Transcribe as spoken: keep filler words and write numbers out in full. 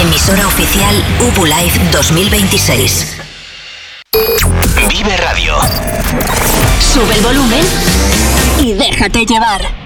Emisora oficial Ubu Live dos mil veintiséis. Vive Radio. Sube el volumen y déjate llevar.